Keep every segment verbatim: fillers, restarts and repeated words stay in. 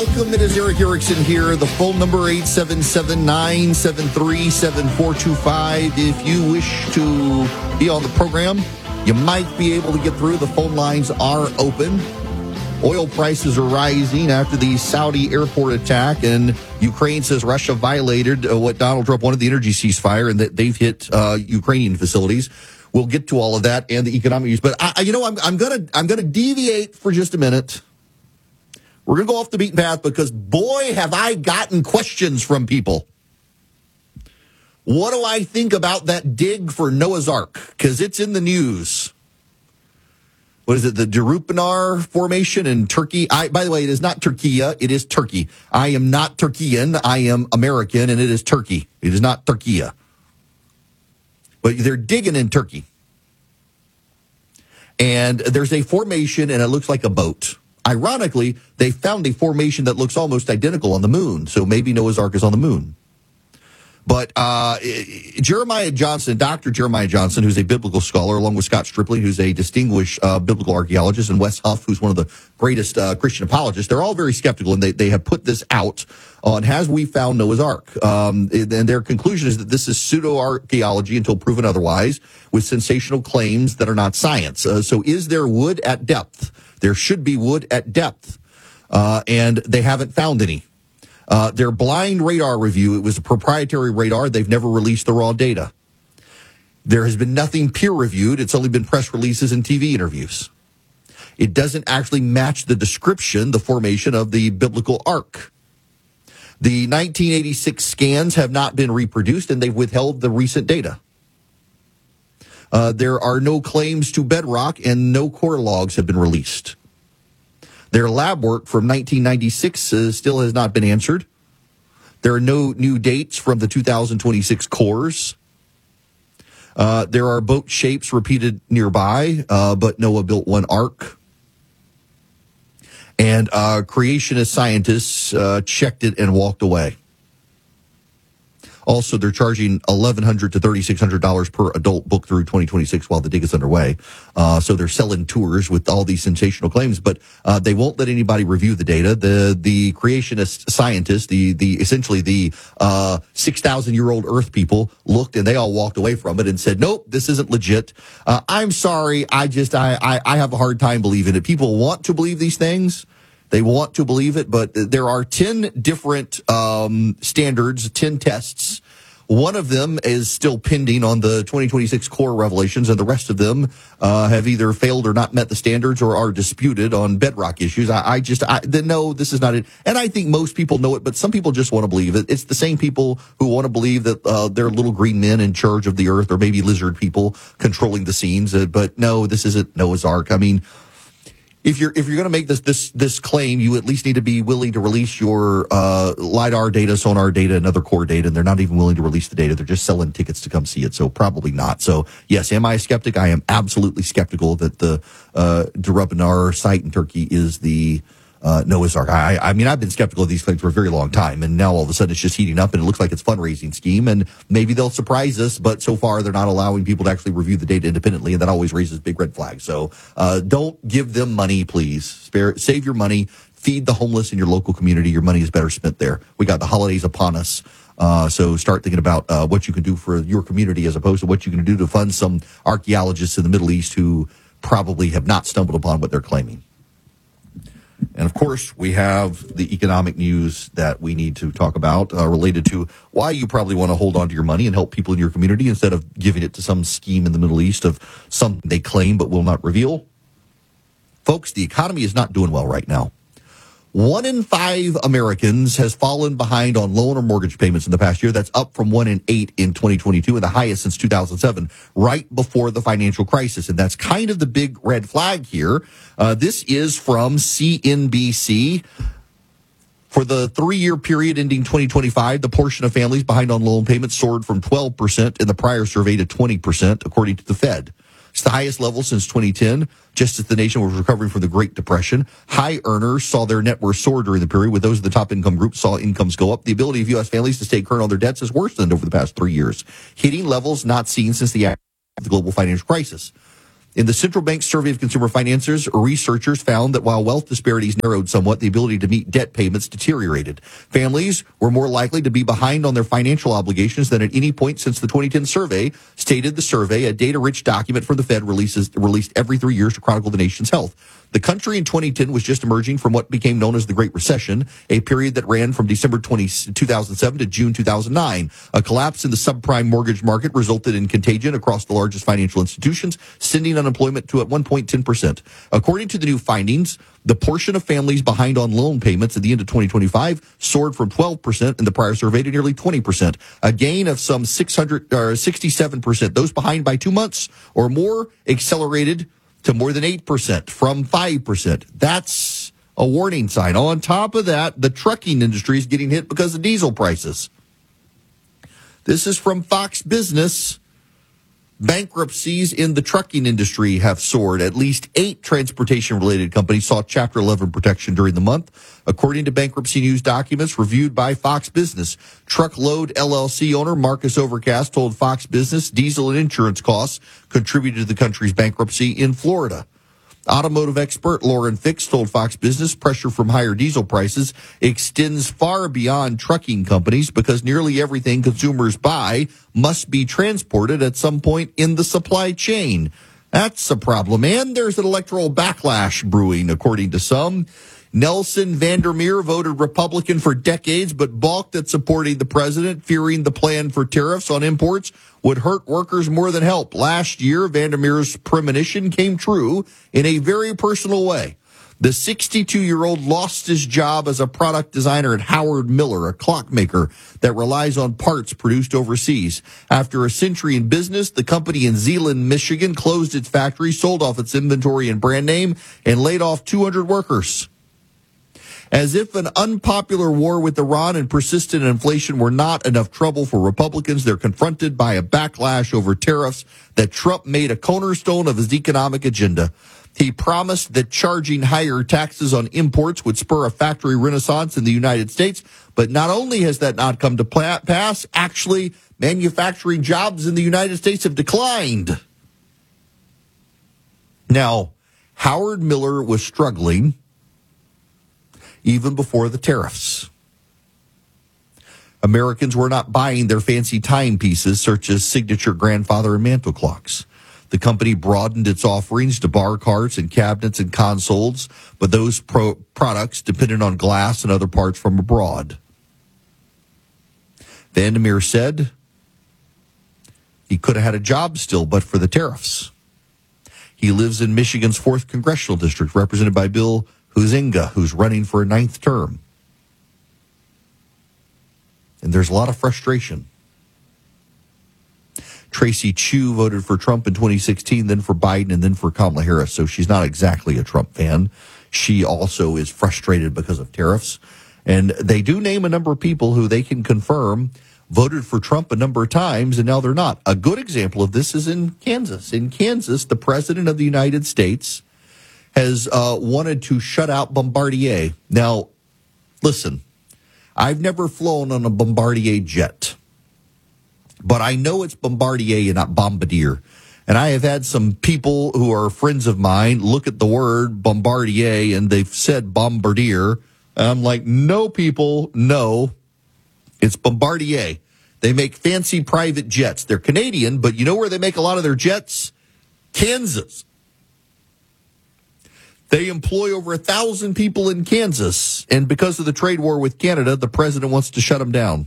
Welcome, it is Eric Erickson here. The phone number eight seven seven, nine seven three, seven four two five. If you wish to be on the program, you might be able to get through. The phone lines are open. Oil prices are rising after the Saudi airport attack, and Ukraine says Russia violated uh, what Donald Trump wanted, the energy ceasefire, and that they've hit uh, Ukrainian facilities. We'll get to all of that and the economic use, but I, you know, I'm, I'm gonna I'm gonna deviate for just a minute. We're going to go off the beaten path because, boy, have I gotten questions from people. What do I think about that dig for Noah's Ark? Because it's in the news. What is it, the Darupanar Formation in Turkey? I, by the way, it is not Turkiya, it is Turkey. I am not Turkian, I am American, and it is Turkey. It is not Turkiya. But they're digging in Turkey. And there's a formation, and it looks like a boat. Ironically, they found a formation that looks almost identical on the moon, so maybe Noah's Ark is on the moon. But uh, Jeremiah Johnson, Doctor Jeremiah Johnson, who's a biblical scholar, along with Scott Stripling, who's a distinguished uh, biblical archaeologist, and Wes Huff, who's one of the greatest uh, Christian apologists, they're all very skeptical, and they, they have put this out on Has We Found Noah's Ark? Um, and their conclusion is that this is pseudo-archaeology until proven otherwise, with sensational claims that are not science. Uh, so is there wood at depth? There should be wood at depth, uh, and they haven't found any. Uh, their blind radar review, it was a proprietary radar. They've never released the raw data. There has been nothing peer-reviewed. It's only been press releases and T V interviews. It doesn't actually match the description, the formation of the biblical ark. The nineteen eighty-six scans have not been reproduced, and they've withheld the recent data. Uh, there are no claims to bedrock, and no core logs have been released. Their lab work from nineteen ninety-six uh, still has not been answered. There are no new dates from the two thousand twenty-six cores. Uh, there are boat shapes repeated nearby, uh, but Noah built one ark. And uh, creationist scientists uh, checked it and walked away. Also, they're charging eleven hundred dollars to thirty-six hundred dollars per adult book through twenty twenty-six while the dig is underway. Uh, so they're selling tours with all these sensational claims, but uh, they won't let anybody review the data. The the creationist scientists, the the essentially the uh, six thousand year old Earth people looked, and they all walked away from it and said, "Nope, this isn't legit." Uh, I'm sorry, I just I, I I have a hard time believing it. People want to believe these things. They want to believe it, but there are ten different um, standards, ten tests. One of them is still pending on the twenty twenty-six core revelations, and the rest of them uh, have either failed or not met the standards or are disputed on bedrock issues. I, I just, I, the, no, this is not it. And I think most people know it, but some people just want to believe it. It's the same people who want to believe that uh, there are little green men in charge of the earth, or maybe lizard people controlling the scenes. Uh, but no, this isn't Noah's Ark. I mean, If you're if you're going to make this this this claim, you at least need to be willing to release your uh, LiDAR data, sonar data, and other core data. And they're not even willing to release the data. They're just selling tickets to come see it. So probably not. So yes, am I a skeptic? I am absolutely skeptical that the uh, Darupanar site in Turkey is the uh, Noah's Ark. I, I mean, I've been skeptical of these claims for a very long time, and now all of a sudden it's just heating up, and it looks like it's a fundraising scheme, and maybe they'll surprise us, but so far they're not allowing people to actually review the data independently, and that always raises big red flags. So uh, don't give them money, please. Spare, save your money. Feed the homeless in your local community. Your money is better spent there. We got the holidays upon us. Uh, so start thinking about uh, what you can do for your community as opposed to what you can do to fund some archaeologists in the Middle East who probably have not stumbled upon what they're claiming. And, of course, we have the economic news that we need to talk about uh, related to why you probably want to hold on to your money and help people in your community instead of giving it to some scheme in the Middle East of something they claim but will not reveal. Folks, the economy is not doing well right now. One in five Americans has fallen behind on loan or mortgage payments in the past year. That's up from one in eight in twenty twenty-two and the highest since two thousand seven, right before the financial crisis. And that's kind of the big red flag here. Uh, this is from C N B C. For the three-year period ending twenty twenty-five, the portion of families behind on loan payments soared from twelve percent in the prior survey to twenty percent, according to the Fed. It's the highest level since twenty ten, just as the nation was recovering from the Great Depression. High earners saw their net worth soar during the period, with those of the top income group saw incomes go up. The ability of U S families to stay current on their debts has worsened over the past three years, hitting levels not seen since the, the global financial crisis. In the Central Bank Survey of Consumer Finances, researchers found that while wealth disparities narrowed somewhat, the ability to meet debt payments deteriorated. Families were more likely to be behind on their financial obligations than at any point since the twenty ten survey, stated the survey, a data-rich document from the Fed releases, released every three years to chronicle the nation's health. The country in twenty ten was just emerging from what became known as the Great Recession, a period that ran from December twentieth, two thousand seven to June two thousand nine. A collapse in the subprime mortgage market resulted in contagion across the largest financial institutions, sending unemployment to at one point one zero percent. According to the new findings, the portion of families behind on loan payments at the end of twenty twenty-five soared from twelve percent in the prior survey to nearly twenty percent, a gain of some six hundred or sixty-seven percent. Those behind by two months or more accelerated to more than eight percent from five percent. That's a warning sign. On top of that, the trucking industry is getting hit because of diesel prices. This is from Fox Business. Bankruptcies in the trucking industry have soared. At least eight transportation-related companies saw Chapter eleven protection during the month, according to bankruptcy news documents reviewed by Fox Business. Truckload L L C owner Marcus Overcast told Fox Business diesel and insurance costs contributed to the country's bankruptcy in Florida. Automotive expert Lauren Fix told Fox Business pressure from higher diesel prices extends far beyond trucking companies because nearly everything consumers buy must be transported at some point in the supply chain. That's a problem. And there's an electoral backlash brewing, according to some. Nelson Vandermeer voted Republican for decades, but balked at supporting the president, fearing the plan for tariffs on imports would hurt workers more than help. Last year, Vandermeer's premonition came true in a very personal way. The sixty-two-year-old lost his job as a product designer at Howard Miller, a clockmaker that relies on parts produced overseas. After a century in business, the company in Zeeland, Michigan, closed its factory, sold off its inventory and brand name, and laid off two hundred workers. As if an unpopular war with Iran and persistent inflation were not enough trouble for Republicans, they're confronted by a backlash over tariffs that Trump made a cornerstone of his economic agenda. He promised that charging higher taxes on imports would spur a factory renaissance in the United States, but not only has that not come to pass, actually, manufacturing jobs in the United States have declined. Now, Howard Miller was struggling even before the tariffs. Americans were not buying their fancy timepieces, such as signature grandfather and mantle clocks. The company broadened its offerings to bar carts and cabinets and consoles, but those pro- products depended on glass and other parts from abroad. Vandermeer said he could have had a job still, but for the tariffs. He lives in Michigan's fourth congressional district, represented by Bill Huizenga, who's running for a ninth term. And there's a lot of frustration. Tracy Chu voted for Trump in twenty sixteen, then for Biden, and then for Kamala Harris. So she's not exactly a Trump fan. She also is frustrated because of tariffs. And they do name a number of people who they can confirm voted for Trump a number of times, and now they're not. A good example of this is in Kansas. In Kansas, the president of the United States has uh, wanted to shut out Bombardier. Now, listen, I've never flown on a Bombardier jet, but I know it's Bombardier and not Bombardier. And I have had some people who are friends of mine look at the word Bombardier and they've said Bombardier. And I'm like, no, people, no, it's Bombardier. They make fancy private jets. They're Canadian, but you know where they make a lot of their jets? Kansas. They employ over a thousand people in Kansas, and because of the trade war with Canada, the president wants to shut them down.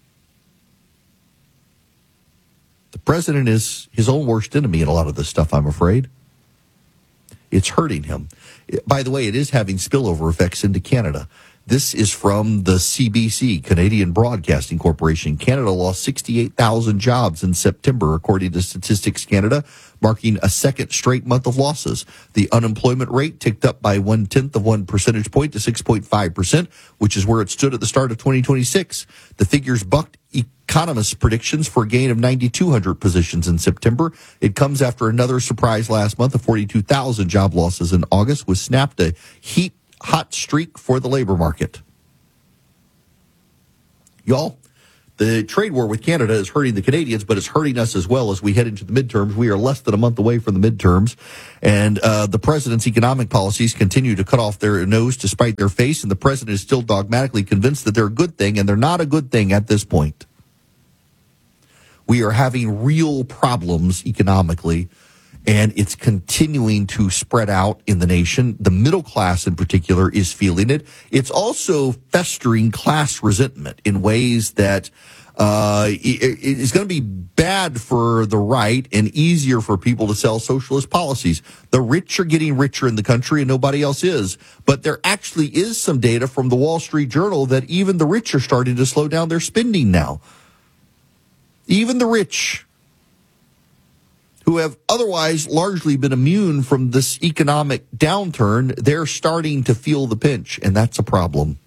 The president is his own worst enemy in a lot of this stuff, I'm afraid. It's hurting him. By the way, it is having spillover effects into Canada. This is from the C B C, Canadian Broadcasting Corporation. Canada lost sixty-eight thousand jobs in September, according to Statistics Canada, marking a second straight month of losses. The unemployment rate ticked up by one-tenth of one percentage point to six point five percent, which is where it stood at the start of twenty twenty-six. The figures bucked economists' predictions for a gain of nine thousand two hundred positions in September. It comes after another surprise last month of forty-two thousand job losses in August, which snapped a heat hot streak for the labor market. Y'all, The trade war with Canada is hurting the Canadians, but it's hurting us as well as we head into the midterms. We are less than a month away from the midterms, and uh, the president's economic policies continue to cut off their nose to spite their face, and the president is still dogmatically convinced that they're a good thing, and they're not a good thing at this point. We are having real problems economically, and it's continuing to spread out in the nation. The middle class in particular is feeling it. It's also festering class resentment in ways that uh, it is going to be bad for the right and easier for people to sell socialist policies. The rich are getting richer in the country and nobody else is. But there actually is some data from the Wall Street Journal that even the rich are starting to slow down their spending now. Even the rich, who have otherwise largely been immune from this economic downturn, they're starting to feel the pinch, and that's a problem.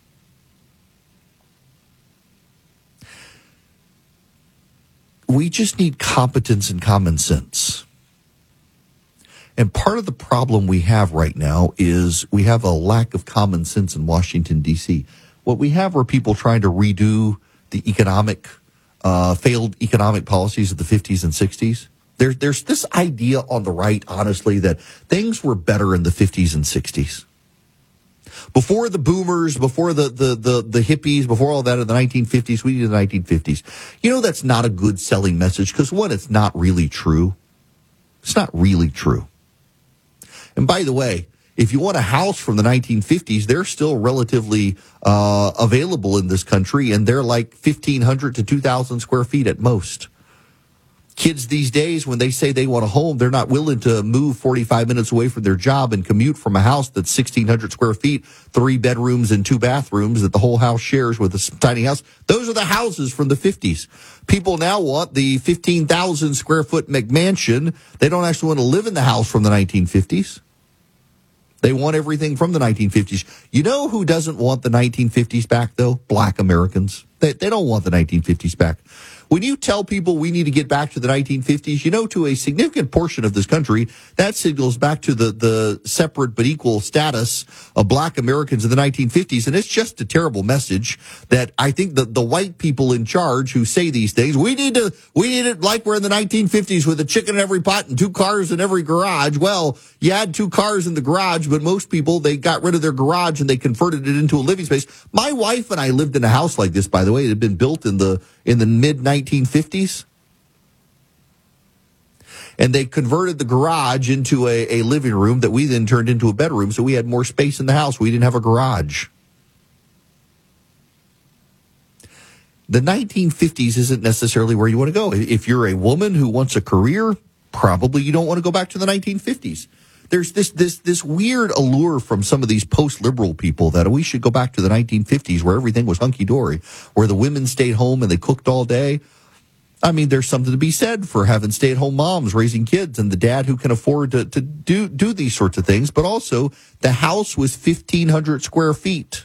We just need competence and common sense. And part of the problem we have right now is we have a lack of common sense in Washington, D C. What we have are people trying to redo the economic, uh, failed economic policies of the fifties and sixties. There, there's this idea on the right, honestly, that things were better in the fifties and sixties. Before the boomers, before the, the, the, the hippies, before all that in the nineteen fifties, we did the nineteen fifties. You know, that's not a good selling message because, one, it's not really true. It's not really true. And by the way, if you want a house from the nineteen fifties, they're still relatively uh, available in this country, and they're like fifteen hundred to two thousand square feet at most. Kids these days, when they say they want a home, they're not willing to move forty-five minutes away from their job and commute from a house that's sixteen hundred square feet, three bedrooms and two bathrooms that the whole house shares with a tiny house. Those are the houses from the fifties. People now want the fifteen thousand square foot McMansion. They don't actually want to live in the house from the nineteen fifties. They want everything from the nineteen fifties. You know who doesn't want the nineteen fifties back, though? Black Americans. They, they don't want the nineteen fifties back. When you tell people we need to get back to the nineteen fifties, you know, to a significant portion of this country, that signals back to the, the separate but equal status of black Americans in the nineteen fifties. And it's just a terrible message that I think the, the white people in charge who say these things, we need to, we need it like we're in the nineteen fifties with a chicken in every pot and two cars in every garage. Well, you had two cars in the garage, but most people, they got rid of their garage and they converted it into a living space. My wife and I lived in a house like this, by the way. It had been built in the, in the mid nineteen fifties. And they converted the garage into a, a living room that we then turned into a bedroom, so we had more space in the house. We didn't have a garage. The nineteen fifties isn't necessarily where you want to go. If you're a woman who wants a career, probably you don't want to go back to the nineteen fifties. There's this this this weird allure from some of these post-liberal people that we should go back to the nineteen fifties where everything was hunky-dory, where the women stayed home and they cooked all day. I mean, there's something to be said for having stay-at-home moms raising kids and the dad who can afford to, to do, do these sorts of things. But also, the house was fifteen hundred square feet.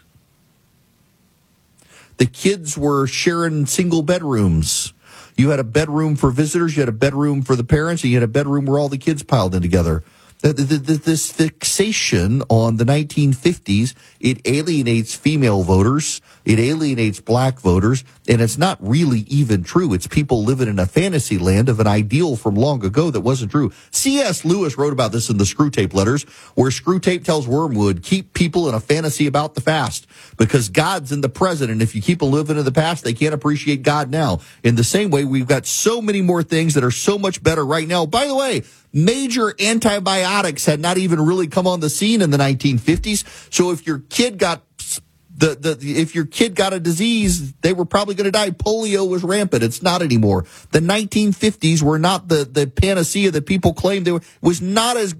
The kids were sharing single bedrooms. You had a bedroom for visitors, you had a bedroom for the parents, and you had a bedroom where all the kids piled in together. This fixation on the nineteen fifties, it alienates female voters, it alienates black voters, and it's not really even true. It's people living in a fantasy land of an ideal from long ago that wasn't true. C S. Lewis wrote about this in the Screwtape Letters, where Screwtape tells Wormwood, keep people in a fantasy about the past, because God's in the present, and if you keep them living in the past, they can't appreciate God now. In the same way, we've got so many more things that are so much better right now. By the way, major antibiotics had not even really come on the scene in the nineteen fifties. So if your kid got the, the if your kid got a disease, they were probably going to die. Polio was rampant. It's not anymore. The nineteen fifties were not the, the panacea that people claimed they were. It was not as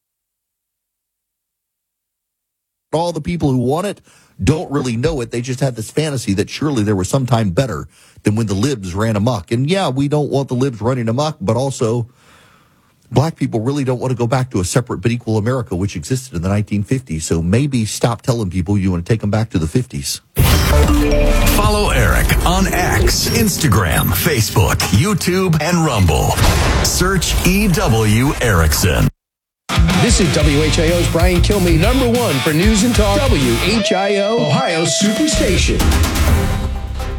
all the people who want it don't really know it. They just had this fantasy that surely there was some time better than when the libs ran amok. And yeah, we don't want the libs running amok, but also black people really don't want to go back to a separate but equal America, which existed in the nineteen fifties. So maybe stop telling people you want to take them back to the fifties. Follow Eric on X, Instagram, Facebook, YouTube, and Rumble. Search E W Erickson. This is W H I O's Brian Kilmeade, number one for news and talk. W H I O, Ohio's Superstation.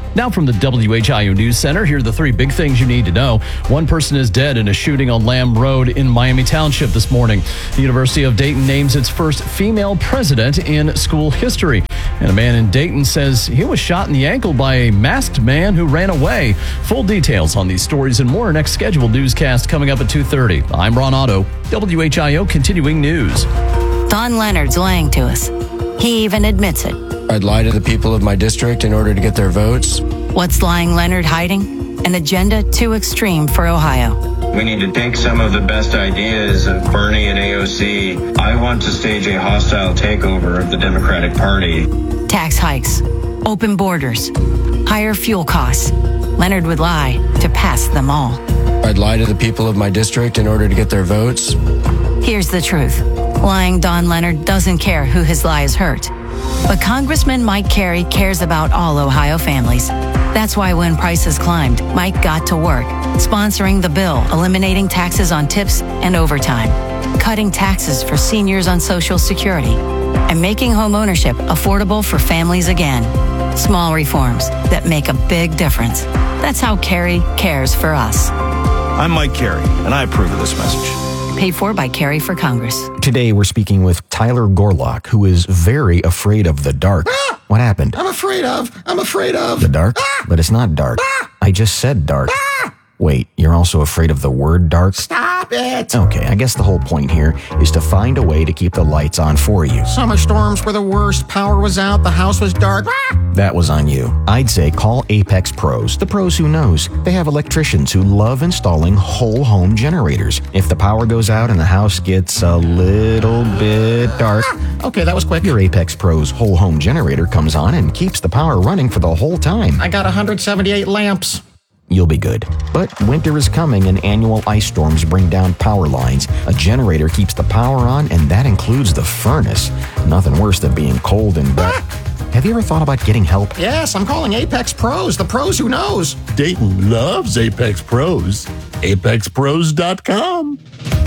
Now from the W H I O News Center, here are the three big things you need to know. One person is dead in a shooting on Lamb Road in Miami Township this morning. The University of Dayton names its first female president in school history. And a man in Dayton says he was shot in the ankle by a masked man who ran away. Full details on these stories and more. Next scheduled newscast coming up at two thirty. I'm Ron Otto, W H I O Continuing News. Don Leonard's lying to us. He even admits it. I'd lie to the people of my district in order to get their votes. What's lying Leonard hiding? An agenda too extreme for Ohio. We need to take some of the best ideas of Bernie and A O C. I want to stage a hostile takeover of the Democratic Party. Tax hikes, open borders, higher fuel costs. Leonard would lie to pass them all. I'd lie to the people of my district in order to get their votes. Here's the truth. Lying Don Leonard doesn't care who his lies hurt. But Congressman Mike Carey cares about all Ohio families. That's why when prices climbed, Mike got to work, sponsoring the bill eliminating taxes on tips and overtime, cutting taxes for seniors on Social Security, and making home ownership affordable for families again. Small reforms that make a big difference. That's how Carey cares for us. I'm Mike Carey, and I approve of this message. Paid for by Carey for Congress. Today we're speaking with Tyler Gorlock, who is very afraid of the dark. Ah! What happened? I'm afraid of. I'm afraid of. The dark? Ah! But it's not dark. Ah! I just said dark. Ah! Wait, you're also afraid of the word dark? Stop it. Okay, I guess the whole point here is to find a way to keep the lights on for you. Summer storms were the worst. Power was out. The house was dark. Ah! That was on you. I'd say call Apex Pros, the pros who knows. They have electricians who love installing whole home generators. If the power goes out and the house gets a little bit dark, Ah! Okay, that was quick. your Apex Pros whole home generator comes on and keeps the power running for the whole time. I got one hundred seventy-eight lamps. You'll be good. But winter is coming and annual ice storms bring down power lines. A generator keeps the power on, and that includes the furnace. Nothing worse than being cold and wet. Have you ever thought about getting help? Yes, I'm calling Apex Pros, the pros who knows. Dayton loves Apex Pros. apex pros dot com.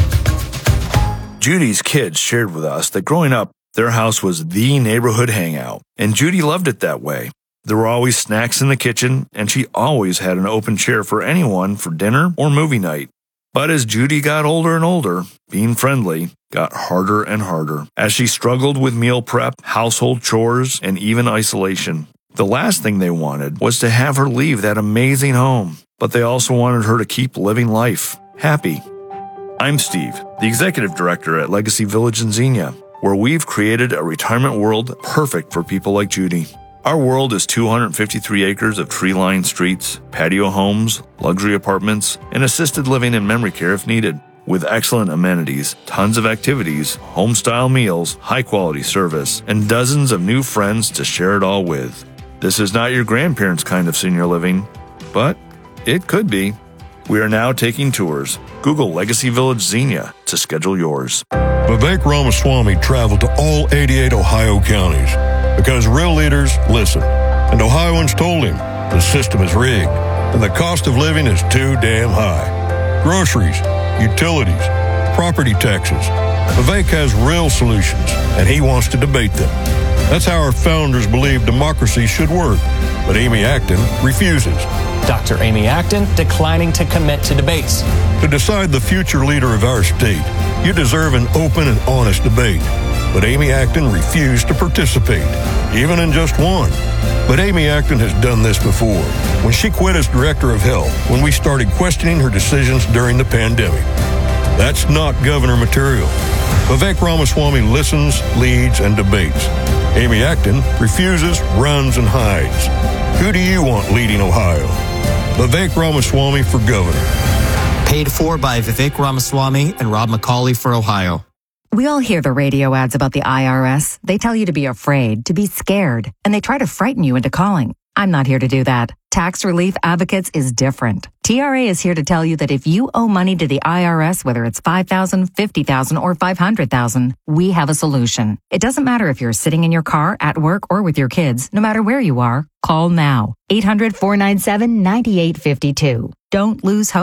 Judy's kids shared with us that growing up, their house was the neighborhood hangout, and Judy loved it that way. There were always snacks in the kitchen, and she always had an open chair for anyone for dinner or movie night. But as Judy got older and older, being friendly got harder and harder as she struggled with meal prep, household chores, and even isolation. The last thing they wanted was to have her leave that amazing home, but they also wanted her to keep living life happy. I'm Steve, the executive director at Legacy Village in Xenia, where we've created a retirement world perfect for people like Judy. Our world is two hundred fifty-three acres of tree-lined streets, patio homes, luxury apartments, and assisted living and memory care if needed. With excellent amenities, tons of activities, home-style meals, high-quality service, and dozens of new friends to share it all with. This is not your grandparents' kind of senior living, but it could be. We are now taking tours. Google Legacy Village Xenia to schedule yours. Vivek Ramaswamy traveled to all eighty-eight Ohio counties because real leaders listen. And Ohioans told him the system is rigged and the cost of living is too damn high. Groceries, utilities, property taxes. Vivek has real solutions and he wants to debate them. That's how our founders believed democracy should work. But Amy Acton refuses. Doctor Amy Acton declining to commit to debates. To decide the future leader of our state, you deserve an open and honest debate. But Amy Acton refused to participate, even in just one. But Amy Acton has done this before, when she quit as director of health, when we started questioning her decisions during the pandemic. That's not governor material. Vivek Ramaswamy listens, leads, and debates. Amy Acton refuses, runs, and hides. Who do you want leading Ohio? Vivek Ramaswamy for governor. Paid for by Vivek Ramaswamy and Rob McCauley for Ohio. We all hear the radio ads about the I R S. They tell you to be afraid, to be scared, and they try to frighten you into calling. I'm not here to do that. Tax Relief Advocates is different. T R A is here to tell you that if you owe money to the I R S, whether it's five thousand dollars, fifty thousand dollars, or five hundred thousand dollars, we have a solution. It doesn't matter if you're sitting in your car, at work, or with your kids. No matter where you are, call now. eight hundred, four nine seven, nine eight five two. Don't lose hope.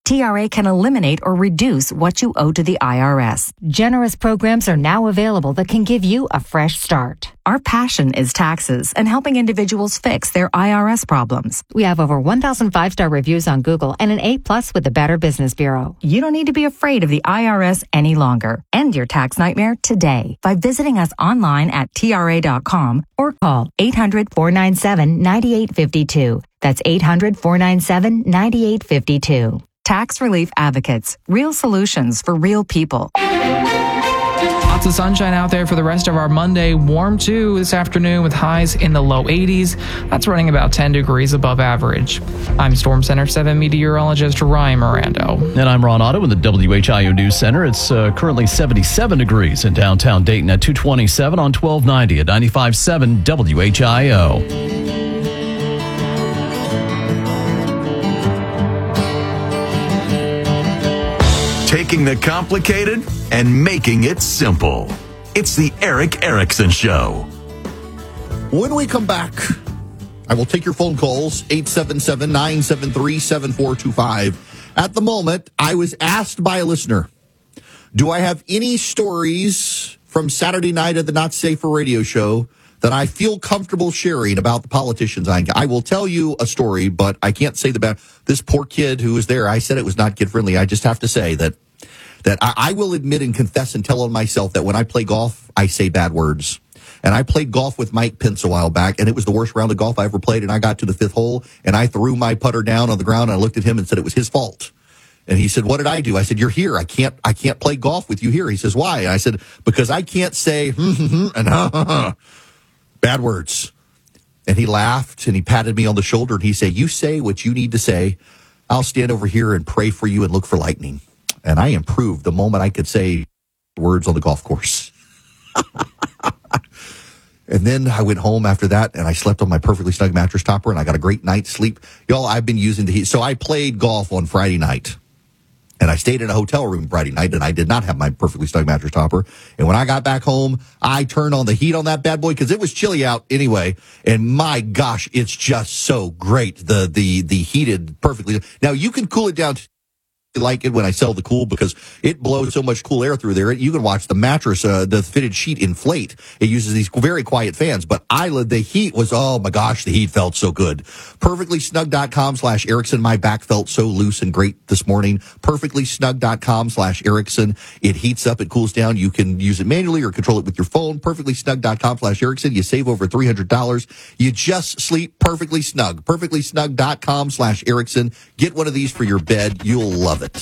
T R A can eliminate or reduce what you owe to the I R S. Generous programs are now available that can give you a fresh start. Our passion is taxes and helping individuals fix their I R S problems. We have over one thousand five-star reviews on Google and an A plus with the Better Business Bureau. You don't need to be afraid of the I R S any longer. End your tax nightmare today by visiting us online at T R A dot com or call eight hundred, four nine seven, nine eight five two. That's eight hundred, four nine seven, nine eight five two. Tax Relief Advocates. Real solutions for real people. Lots of sunshine out there for the rest of our Monday. Warm too this afternoon with highs in the low eighties. That's running about ten degrees above average. I'm Storm Center seven meteorologist Ryan Mirando. And I'm Ron Otto in the W H I O News Center. It's uh, currently seventy-seven degrees in downtown Dayton at two twenty-seven on twelve ninety at ninety-five point seven W H I O. Taking the complicated and making it simple. It's the Erick Erickson Show. When we come back, I will take your phone calls, eight seven seven, nine seven three, seven four two five. At the moment, I was asked by a listener, do I have any stories from Saturday night at the Not Safer radio show that I feel comfortable sharing about the politicians? I, I will tell you a story, but I can't say the bad. This poor kid who was there, I said it was not kid friendly. I just have to say that that I, I will admit and confess and tell on myself that when I play golf, I say bad words. And I played golf with Mike Pence a while back, and it was the worst round of golf I ever played. And I got to the fifth hole, and I threw my putter down on the ground, and I looked at him and said it was his fault. And he said, what did I do? I said, you're here. I can't, I can't play golf with you here. He says, why? And I said, because I can't say and ha ha ha. Bad words. And he laughed and he patted me on the shoulder and he said, you say what you need to say. I'll stand over here and pray for you and look for lightning. And I improved the moment I could say words on the golf course. And then I went home after that and I slept on my perfectly snug mattress topper and I got a great night's sleep. Y'all, I've been using the heat. So I played golf on Friday night. And I stayed in a hotel room Friday night, and I did not have my perfectly snug mattress topper. And when I got back home, I turned on the heat on that bad boy because it was chilly out anyway. And my gosh, it's just so great. The the the heated perfectly. Now you can cool it down. To like it when I sell the cool because it blows so much cool air through there. You can watch the mattress, uh, the fitted sheet inflate. It uses these very quiet fans, but I, the heat was, oh my gosh, the heat felt so good. Perfectlysnug.com slash Erickson. My back felt so loose and great this morning. Perfectlysnug.com slash Erickson. It heats up, it cools down. You can use it manually or control it with your phone. Perfectlysnug.com slash Erickson. You save over three hundred dollars. You just sleep perfectly snug. Perfectlysnug.com slash Erickson. Get one of these for your bed. You'll love it.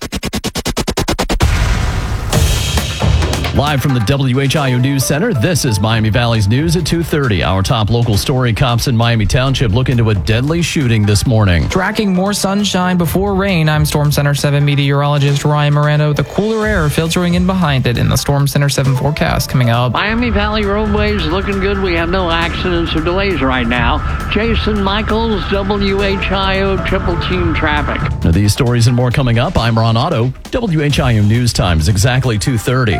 Live from the W H I O News Center, this is Miami Valley's News at two thirty. Our top local story, cops in Miami Township look into a deadly shooting this morning. Tracking more sunshine before rain, I'm Storm Center seven meteorologist Ryan Mirando. The cooler air filtering in behind it in the Storm Center seven forecast coming up. Miami Valley roadways looking good. We have no accidents or delays right now. Jason Michaels, W H I O Triple Team Traffic. Now, these stories and more coming up. I'm Ron Otto. W H I O News Time is exactly two thirty.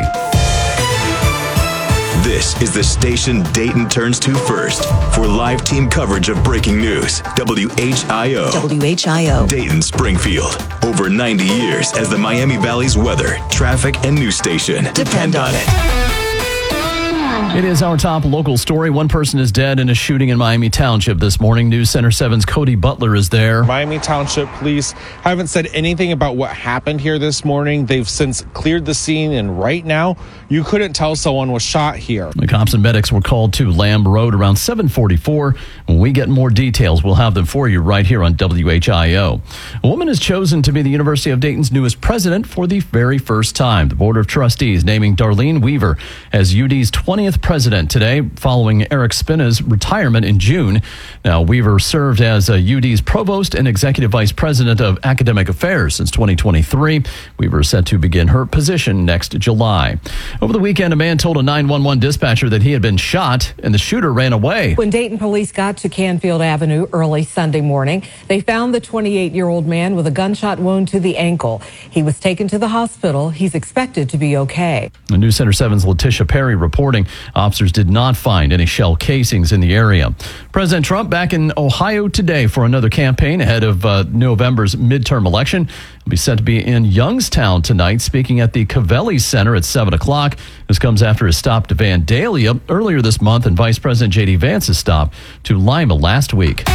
This is the station Dayton turns to first for live team coverage of breaking news. W H I O. W H I O. Dayton Springfield. Over ninety years as the Miami Valley's weather, traffic, and news station. Depend on it. It is our top local story. One person is dead in a shooting in Miami Township this morning. News Center seven's Cody Butler is there. Miami Township police haven't said anything about what happened here this morning. They've since cleared the scene, and right now, you couldn't tell someone was shot here. The cops and medics were called to Lamb Road around seven forty-four. When we get more details, we'll have them for you right here on W H I O. A woman is chosen to be the University of Dayton's newest president for the very first time. The Board of Trustees naming Darlene Weaver as U D's twentieth president today, following Eric Spina's retirement in June. Now, Weaver served as a U D's provost and executive vice president of academic affairs since twenty twenty-three. Weaver is set to begin her position next July. Over the weekend, a man told a nine one one dispatcher that he had been shot and the shooter ran away. When Dayton police got to Canfield Avenue early Sunday morning, they found the twenty-eight-year-old man with a gunshot wound to the ankle. He was taken to the hospital. He's expected to be okay. The News Center seven's Letitia Perry reporting. Officers did not find any shell casings in the area. President Trump back in Ohio today for another campaign ahead of uh, November's midterm election. He'll be set to be in Youngstown tonight, speaking at the Covelli Center at seven o'clock. This comes after his stop to Vandalia earlier this month and Vice President J D Vance's stop to Lima last week.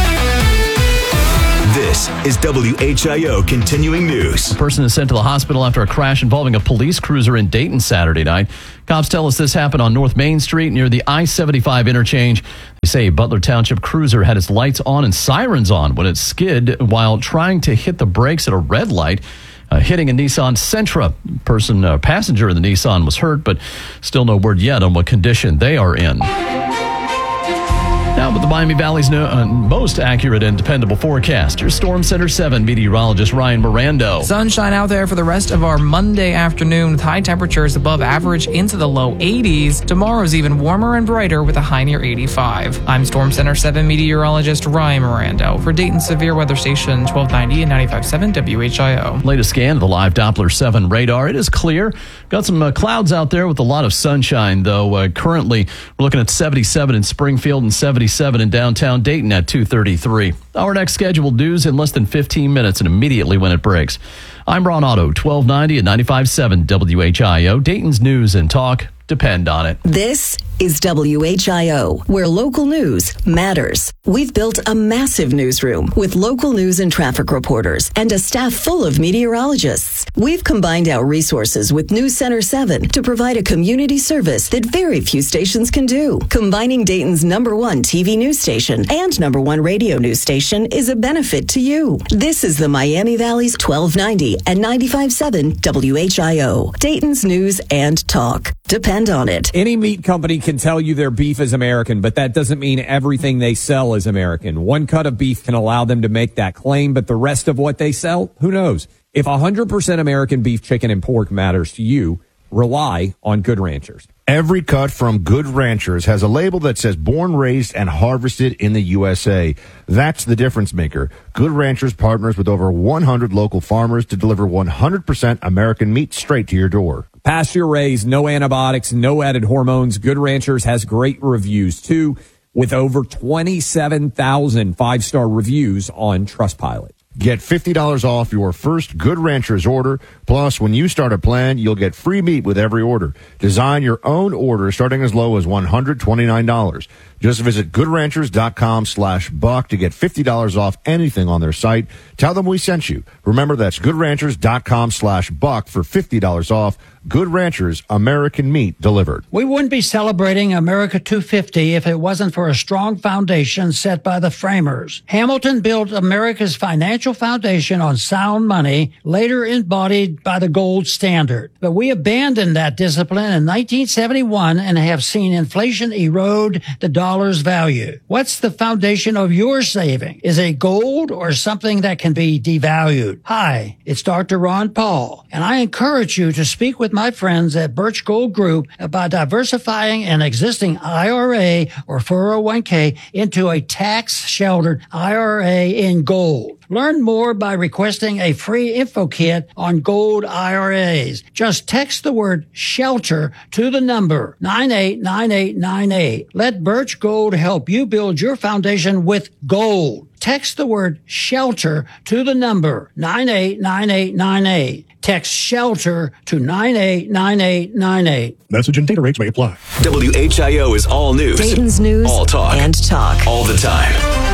This is W H I O Continuing News. A person is sent to the hospital after a crash involving a police cruiser in Dayton Saturday night. Cops tell us this happened on North Main Street near the I seventy-five interchange. They say a Butler Township cruiser had its lights on and sirens on when it skid while trying to hit the brakes at a red light, uh, hitting a Nissan Sentra. Person, uh, passenger in the Nissan was hurt, but still no word yet on what condition they are in. Now, with the Miami Valley's no, uh, most accurate and dependable forecast, your Storm Center seven meteorologist Ryan Mirando. Sunshine out there for the rest of our Monday afternoon with high temperatures above average into the low eighties. Tomorrow's even warmer and brighter with a high near eighty-five. I'm Storm Center seven meteorologist Ryan Mirando for Dayton Severe Weather Station twelve ninety and ninety-five point seven W H I O. Latest scan of the live Doppler seven radar. It is clear. Got some uh, clouds out there with a lot of sunshine, though. Uh, currently, we're looking at seventy-seven in Springfield and seventy-seven in downtown Dayton at two thirty-three. Our next scheduled news in less than fifteen minutes and immediately when it breaks. I'm Ron Otto, twelve ninety and ninety-five point seven W H I O. Dayton's news and talk depend on it. This is W H I O, where local news matters. We've built a massive newsroom with local news and traffic reporters and a staff full of meteorologists. We've combined our resources with News Center seven to provide a community service that very few stations can do. Combining Dayton's number one T V news station and number one radio news station is a benefit to you. This is the Miami Valley's twelve ninety and ninety-five point seven W H I O. Dayton's news and talk. Depend on it. Any meat company can tell you their beef is American, but that doesn't mean everything they sell is American. One cut of beef can allow them to make that claim, but the rest of what they sell, who knows? If one hundred percent American beef, chicken, and pork matters to you, rely on Good Ranchers. Every cut from Good Ranchers has a label that says born, raised, and harvested in the U S A. That's the difference maker. Good Ranchers partners with over one hundred local farmers to deliver one hundred percent American meat straight to your door. Pasture raised, no antibiotics, no added hormones. Good Ranchers has great reviews, too, with over twenty-seven thousand five-star reviews on Trustpilot. Get fifty dollars off your first Good Ranchers order. Plus, when you start a plan, you'll get free meat with every order. Design your own order starting as low as one hundred twenty-nine dollars. Just visit goodranchers.com slash buck to get fifty dollars off anything on their site. Tell them we sent you. Remember, that's goodranchers.com slash buck for fifty dollars off. Good Ranchers, American meat delivered. We wouldn't be celebrating America two fifty if it wasn't for a strong foundation set by the framers. Hamilton built America's financial foundation on sound money, later embodied by the gold standard. But we abandoned that discipline in nineteen seventy-one and have seen inflation erode the dollar's value. What's the foundation of your saving? Is it gold or something that can be devalued? Hi, it's Doctor Ron Paul, and I encourage you to speak with my friends at Birch Gold Group about diversifying an existing I R A or four oh one k into a tax-sheltered I R A in gold. Learn more by requesting a free info kit on gold I R As. Just text the word shelter to the number nine eight nine eight nine eight. Let Birch Gold help you build your foundation with gold. Text the word shelter to the number nine eight nine eight nine eight. Text shelter to nine eight nine eight nine eight. Message and data rates may apply. W H I O is all news. Dayton's news all talk. and talk. All the time.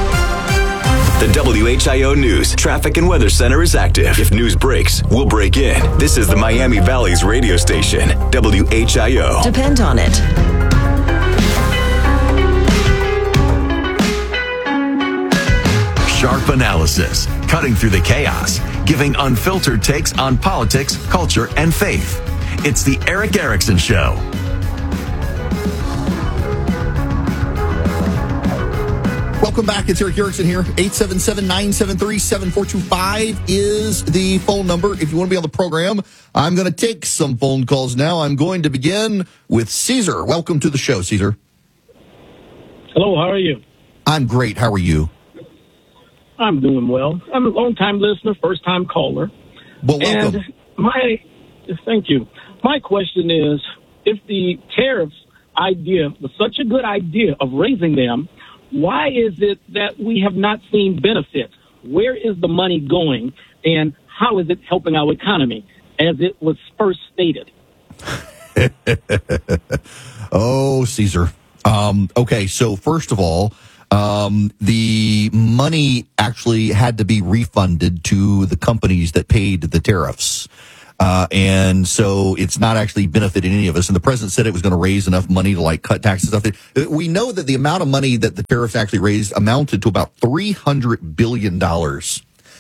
The W H I O News Traffic and Weather Center is active. If news breaks, we'll break in. This is the Miami Valley's radio station, W H I O. Depend on it. Sharp analysis, cutting through the chaos, giving unfiltered takes on politics, culture, and faith. It's the Erick Erickson Show. Welcome back. It's Erick Erickson here. eight seven seven, nine seven three, seven four two five is the phone number. If you want to be on the program, I'm going to take some phone calls now. I'm going to begin with Caesar. Welcome to the show, Caesar. Hello, how are you? I'm great. How are you? I'm doing well. I'm a long-time listener, first-time caller. Well, welcome. And my, thank you. My question is, if the tariffs idea, such a good idea of raising them, why is it that we have not seen benefits? Where is the money going, and how is it helping our economy, as it was first stated? Oh, Caesar. Um, okay, so first of all, um, the money actually had to be refunded to the companies that paid the tariffs. Uh, and so it's not actually benefiting any of us. And the president said it was going to raise enough money to like cut taxes and stuff. We know that the amount of money that the tariffs actually raised amounted to about three hundred billion dollars.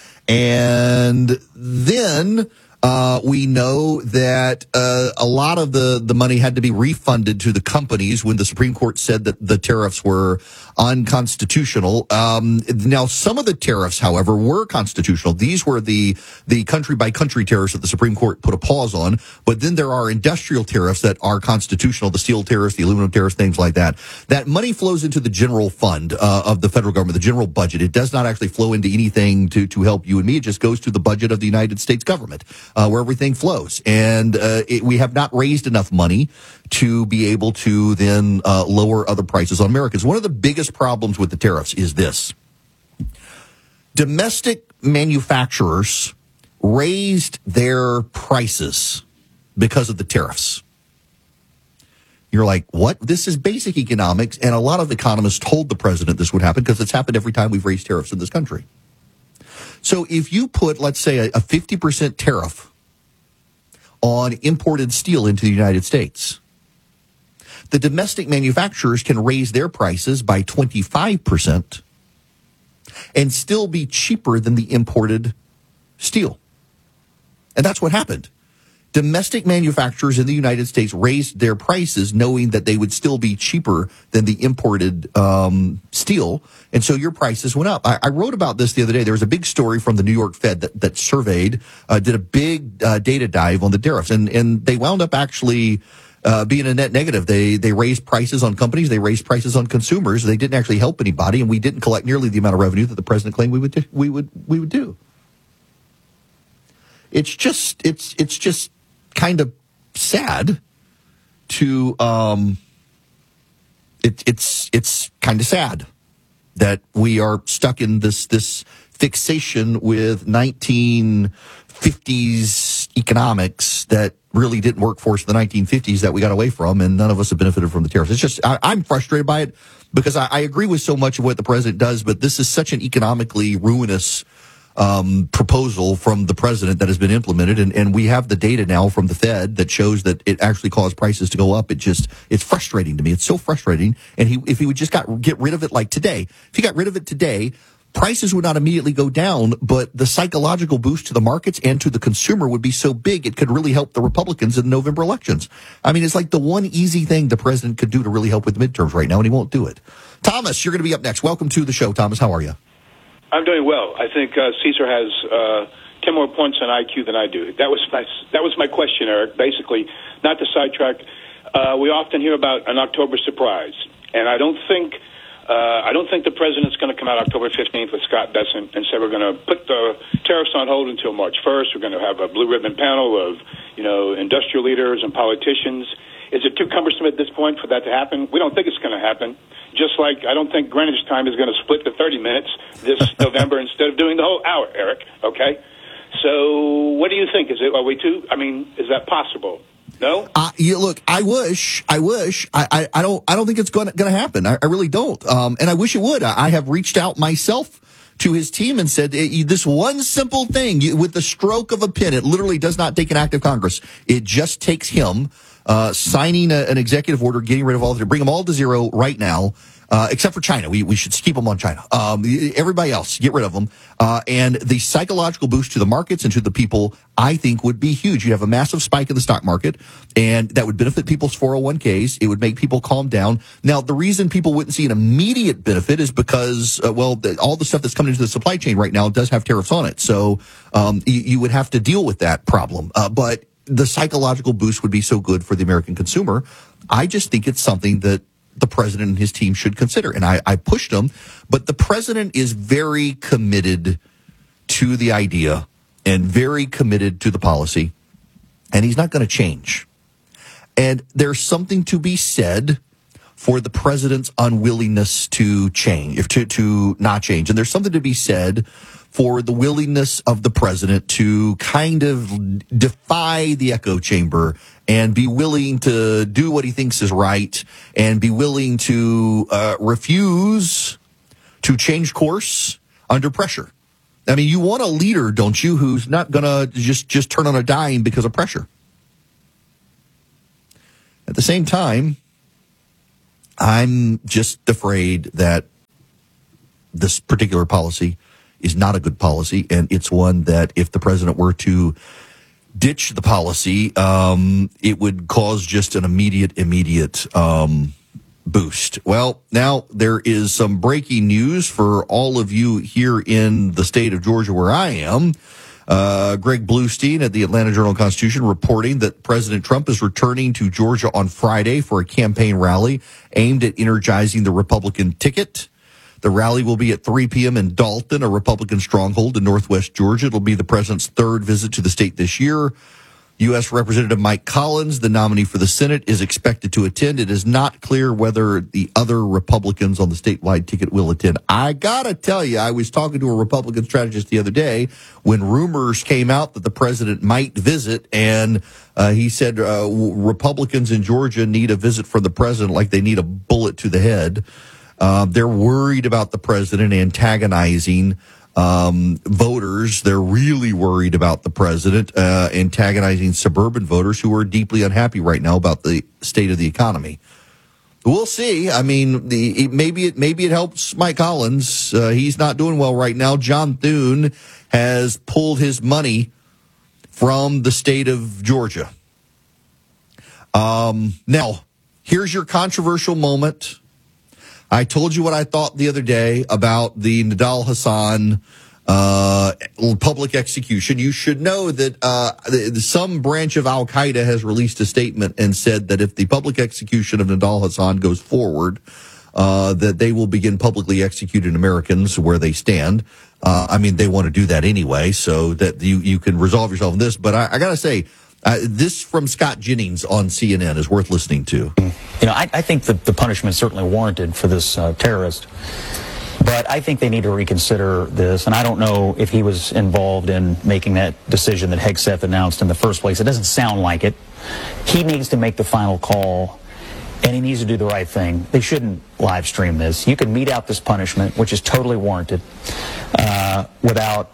And then uh, we know that uh, a lot of the, the money had to be refunded to the companies when the Supreme Court said that the tariffs were unconstitutional. Um, now, some of the tariffs, however, were constitutional. These were the the country by country tariffs that the Supreme Court put a pause on. But then there are industrial tariffs that are constitutional, the steel tariffs, the aluminum tariffs, things like that. That money flows into the general fund uh, of the federal government, the general budget. It does not actually flow into anything to, to help you and me. It just goes to the budget of the United States government, uh, where everything flows. And uh, it, we have not raised enough money to be able to then uh, lower other prices on Americans. One of the biggest problems with the tariffs is this. Domestic manufacturers raised their prices because of the tariffs. You're like, what? This is basic economics, and a lot of economists told the president this would happen because it's happened every time we've raised tariffs in this country. So if you put, let's say, a, a fifty percent tariff on imported steel into the United States, the domestic manufacturers can raise their prices by twenty-five percent and still be cheaper than the imported steel. And that's what happened. Domestic manufacturers in the United States raised their prices knowing that they would still be cheaper than the imported um, steel. And so your prices went up. I, I wrote about this the other day. There was a big story from the New York Fed that, that surveyed, uh, did a big uh, data dive on the tariffs. And, and they wound up actually uh, being a net negative. They, they raised prices on companies. They raised prices on consumers. They didn't actually help anybody. And we didn't collect nearly the amount of revenue that the president claimed we would, do, we would, we would do. It's just, it's, it's just, kind of sad to um it, it's it's kind of sad that we are stuck in this this fixation with nineteen fifties economics that really didn't work for us in the nineteen fifties that we got away from, and none of us have benefited from the tariffs. It's just I, I'm frustrated by it because I, I agree with so much of what the president does, but this is such an economically ruinous Um, proposal from the president that has been implemented, and, and we have the data now from the Fed that shows that it actually caused prices to go up. It just, it's frustrating to me. It's so frustrating. And he, if he would just got, get rid of it like today, if he got rid of it today, prices would not immediately go down, but the psychological boost to the markets and to the consumer would be so big it could really help the Republicans in the November elections. I mean, it's like the one easy thing the president could do to really help with the midterms right now, and he won't do it. Thomas, you're going to be up next. Welcome to the show, Thomas. How are you? I'm doing well. I think uh, Caesar has uh, ten more points on I Q than I do. That was my, that was my question, Eric. Basically, not to sidetrack, uh, we often hear about an October surprise, and I don't think uh, I don't think the president's going to come out October fifteenth with Scott Bessent and say we're going to put the tariffs on hold until March first. We're going to have a blue ribbon panel of you know industrial leaders and politicians. Is it too cumbersome at this point for that to happen? We don't think it's going to happen. Just like I don't think Greenwich time is going to split to thirty minutes this November instead of doing the whole hour, Eric. Okay? So what do you think? Is it, are we too, I mean, is that possible? No? Uh, you, look, I wish, I wish, I, I, I don't, I don't think it's going to happen. I, I really don't. Um, and I wish it would. I, I have reached out myself to his team and said, this one simple thing, you, with the stroke of a pen, it literally does not take an act of Congress. It just takes him uh, signing a, an executive order, getting rid of all of it, bring them all to zero right now. Uh, except for China. We, we should keep them on China. Um, everybody else, get rid of them. Uh, and the psychological boost to the markets and to the people, I think, would be huge. You'd have a massive spike in the stock market, and that would benefit people's four oh one k's. It would make people calm down. Now, the reason people wouldn't see an immediate benefit is because, uh, well, the, all the stuff that's coming into the supply chain right now does have tariffs on it. So, um, you, you would have to deal with that problem. Uh, but the psychological boost would be so good for the American consumer. I just think it's something that the president and his team should consider. And I, I pushed him, but the president is very committed to the idea and very committed to the policy, and he's not going to change. And there's something to be said for the president's unwillingness to change, if to, to not change. And there's something to be said for the willingness of the president to kind of defy the echo chamber and be willing to do what he thinks is right and be willing to uh, refuse to change course under pressure. I mean, you want a leader, don't you, who's not going to just, just turn on a dime because of pressure. At the same time, I'm just afraid that this particular policy is not a good policy, and it's one that if the president were to ditch the policy, um, it would cause just an immediate, immediate um, boost. Well, now there is some breaking news for all of you here in the state of Georgia where I am. Uh, Greg Bluestein at the Atlanta Journal-Constitution reporting that President Trump is returning to Georgia on Friday for a campaign rally aimed at energizing the Republican ticket. The rally will be at three p.m. in Dalton, a Republican stronghold in northwest Georgia. It'll be the president's third visit to the state this year. U S. Representative Mike Collins, the nominee for the Senate, is expected to attend. It is not clear whether the other Republicans on the statewide ticket will attend. I gotta tell you, I was talking to a Republican strategist the other day when rumors came out that the president might visit, and uh, he said uh, Republicans in Georgia need a visit from the president like they need a bullet to the head. Uh, they're worried about the president antagonizing Um, voters. They're really worried about the president uh, antagonizing suburban voters who are deeply unhappy right now about the state of the economy. We'll see. I mean, the, it, maybe it maybe it helps Mike Collins. Uh, he's not doing well right now. John Thune has pulled his money from the state of Georgia. Um, now, here's your controversial moment. I told you what I thought the other day about the Nidal Hasan uh, public execution. You should know that uh, some branch of Al-Qaeda has released a statement and said that if the public execution of Nidal Hasan goes forward, uh, that they will begin publicly executing Americans where they stand. Uh, I mean, they want to do that anyway, so that you, you can resolve yourself in this. But I, I got to say, Uh, this from Scott Jennings on C N N is worth listening to. You know, I, I think that the punishment is certainly warranted for this uh, terrorist, but I think they need to reconsider this, and I don't know if he was involved in making that decision that Hegseth announced in the first place. It doesn't sound like it. He needs to make the final call, and he needs to do the right thing. They shouldn't live stream this. You can mete out this punishment, which is totally warranted, uh, without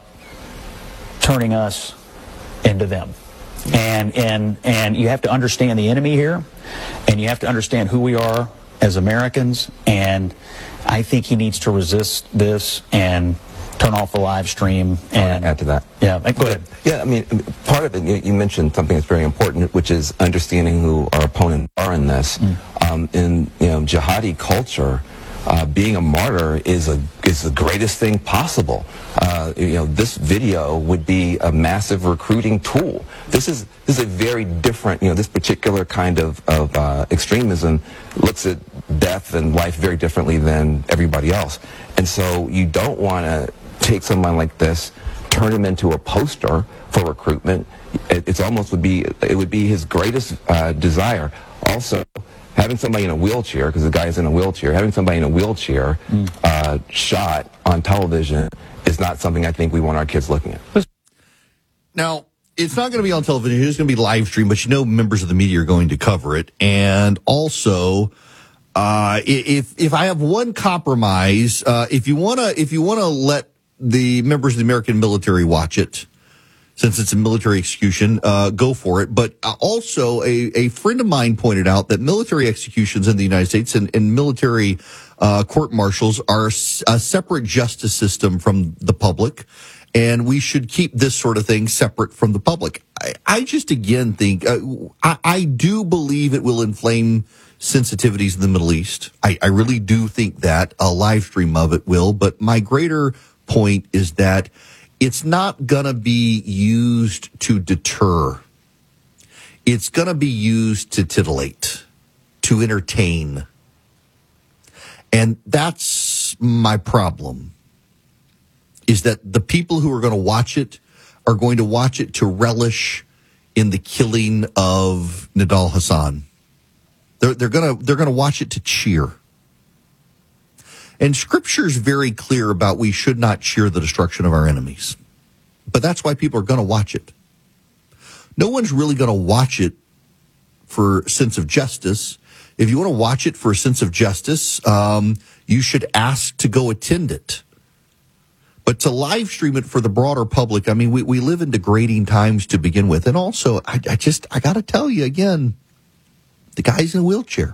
turning us into them. And and and you have to understand the enemy here, and you have to understand who we are as Americans. And I think he needs to resist this and turn off the live stream. And add to that. Yeah, go ahead. Yeah, I mean, part of it, you, you mentioned something that's very important, which is understanding who our opponents are in this. Mm. Um, in you know jihadi culture, Uh, being a martyr is a is the greatest thing possible. Uh, you know, this video would be a massive recruiting tool. This is this is a very different. You know, this particular kind of of uh, extremism looks at death and life very differently than everybody else. And so you don't want to take someone like this, turn him into a poster for recruitment. It, it's almost would be it would be his greatest uh, desire. Also, having somebody in a wheelchair, because the guy's in a wheelchair, having somebody in a wheelchair mm. uh, shot on television is not something I think we want our kids looking at. Now, it's not going to be on television. It's going to be live streamed, but you know members of the media are going to cover it. And also, uh, if if I have one compromise, uh, if you want to if you want to let the members of the American military watch it, since it's a military execution, uh, go for it. But also, a, a friend of mine pointed out that military executions in the United States and, and military uh, court-martials are a separate justice system from the public, and we should keep this sort of thing separate from the public. I, I just, again, think, uh, I, I do believe it will inflame sensitivities in the Middle East. I, I really do think that a live stream of it will, but my greater point is that it's not going to be used to deter. It's going to be used to titillate, to entertain. And that's my problem, is that the people who are going to watch it are going to watch it to relish in the killing of Nidal Hasan. They're, they're gonna they're gonna watch it to cheer. And Scripture is very clear about we should not cheer the destruction of our enemies. But that's why people are going to watch it. No one's really going to watch it for a sense of justice. If you want to watch it for a sense of justice, um, you should ask to go attend it. But to live stream it for the broader public, I mean, we, we live in degrading times to begin with. And also, I, I just, I got to tell you again, the guy's in a wheelchair.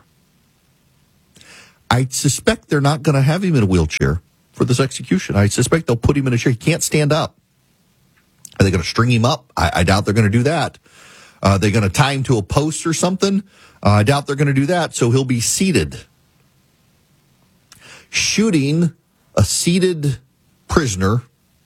I suspect they're not going to have him in a wheelchair for this execution. I suspect they'll put him in a chair. He can't stand up. Are they going to string him up? I, I doubt they're going to do that. Uh, are they going to tie him to a post or something? Uh, I doubt they're going to do that. So he'll be seated. Shooting a seated prisoner.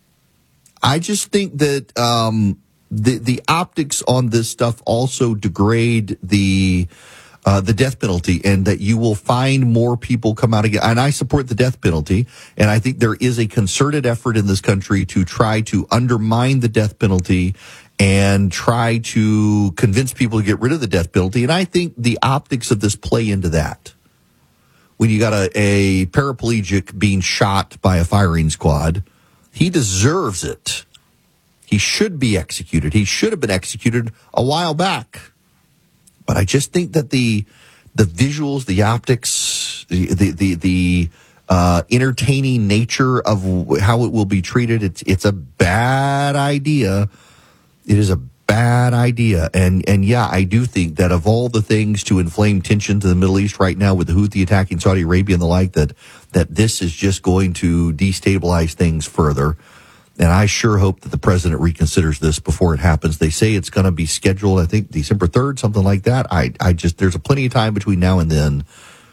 I just think that um, the the optics on this stuff also degrade the uh, the death penalty, and that you will find more people come out again. And I support the death penalty, and I think there is a concerted effort in this country to try to undermine the death penalty and try to convince people to get rid of the death penalty. And I think the optics of this play into that. When you got a, a paraplegic being shot by a firing squad, he deserves it. He should be executed. He should have been executed a while back. But I just think that the the visuals, the optics, the the the, the uh, entertaining nature of how it will be treated, it's it's a bad idea. It is a bad idea. And and yeah, I do think that of all the things to inflame tensions in the Middle East right now with the Houthi attacking Saudi Arabia and the like, that that this is just going to destabilize things further. And I sure hope that the president reconsiders this before it happens. They say it's going to be scheduled, I think, December third, something like that. I, I just, there's a plenty of time between now and then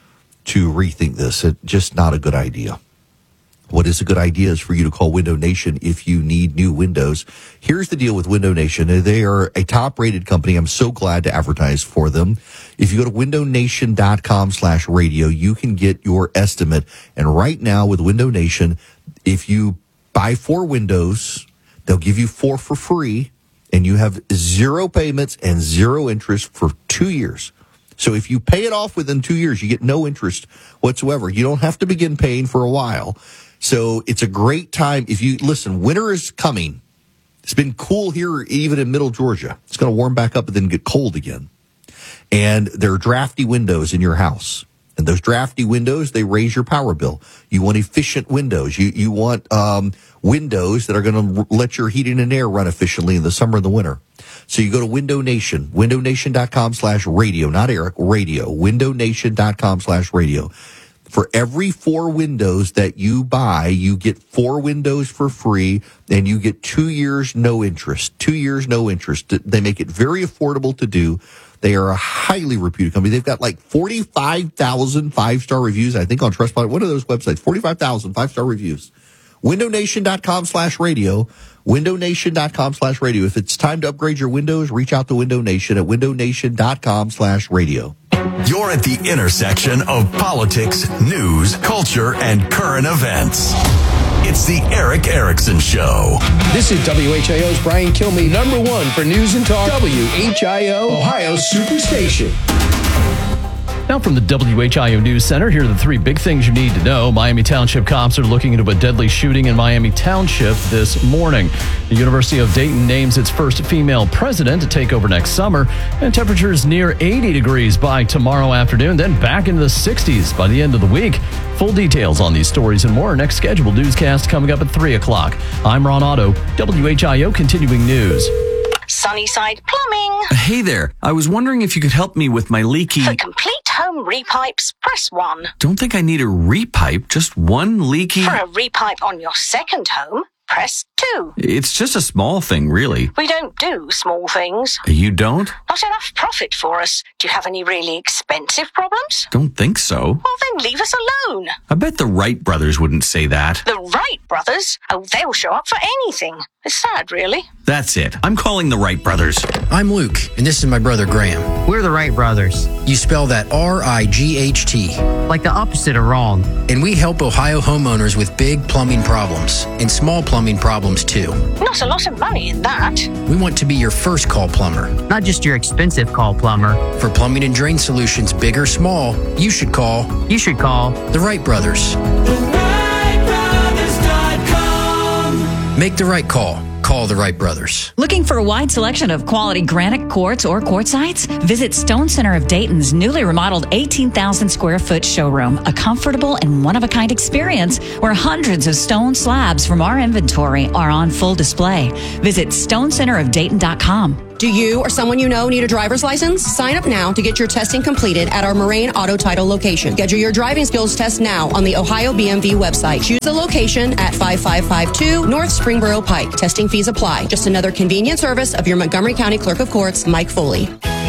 to rethink this. It's just not a good idea. What is a good idea is for you to call Window Nation if you need new windows. Here's the deal with Window Nation. They are a top-rated company. I'm so glad to advertise for them. If you go to windownation.com slash radio, you can get your estimate. And right now with Window Nation, if you buy four windows, they'll give you four for free, and you have zero payments and zero interest for two years. So if you pay it off within two years, you get no interest whatsoever. You don't have to begin paying for a while. So it's a great time. If you listen, winter is coming. It's been cool here, even in middle Georgia. It's going to warm back up and then get cold again. And there are drafty windows in your house. And those drafty windows, they raise your power bill. You want efficient windows. You you want um, windows that are going to let your heating and air run efficiently in the summer and the winter. So you go to Window Nation, windownation.com slash radio, not Eric, radio, windownation.com slash radio. For every four windows that you buy, you get four windows for free, and you get two years no interest. Two years no interest. They make it very affordable to do. They are a highly reputed company. They've got like forty-five thousand five-star reviews, I think, on Trustpilot. One of those websites, forty-five thousand five-star reviews. windownation.com slash radio. windownation.com slash radio. If it's time to upgrade your windows, reach out to Window Nation at windownation.com slash radio. You're at the intersection of politics, news, culture, and current events. It's the Eric Erickson Show. This is W H I O's Brian Kilmeade, number one for news and talk. W H I O, Ohio's Superstation. Now from the W H I O News Center, here are the three big things you need to know. Miami Township cops are looking into a deadly shooting in Miami Township this morning. The University of Dayton names its first female president to take over next summer, and temperatures near eighty degrees by tomorrow afternoon, then back into the sixties by the end of the week. Full details on these stories and more. Next scheduled newscast coming up at three o'clock. I'm Ron Otto, W H I O Continuing News. Sunnyside Plumbing. Hey there. I was wondering if you could help me with my leaky... For complete home repipes, press one. Don't think I need a repipe, just one leaky... For a repipe on your second home, press two. It's just a small thing, really. We don't do small things. You don't? Not enough profit for us. Do you have any really expensive problems? Don't think so. Well, then leave us alone. I bet the Wright brothers wouldn't say that. The Wright brothers? Oh, they'll show up for anything. It's sad, really. That's it. I'm calling the Wright brothers. I'm Luke, and this is my brother Graham. We're the Wright brothers. You spell that R I G H T. Like the opposite of wrong. And we help Ohio homeowners with big plumbing problems and small plumbing plumbing problems too. Not a lot of money in that. We want to be your first call plumber, not just your expensive call plumber. For plumbing and drain solutions, big or small, you should call. You should call the Wright Brothers. the wright brothers dot com. Make the right call. Call the Wright Brothers. Looking for a wide selection of quality granite, quartz, or quartzites? Visit Stone Center of Dayton's newly remodeled eighteen thousand square foot showroom, a comfortable and one-of-a-kind experience where hundreds of stone slabs from our inventory are on full display. Visit stone center of dayton dot com. Do you or someone you know need a driver's license? Sign up now to get your testing completed at our Moraine Auto Title location. Schedule your driving skills test now on the Ohio B M V website. Choose a location at five five five two North Springboro Pike. Testing fees apply. Just another convenient service of your Montgomery County Clerk of Courts, Mike Foley.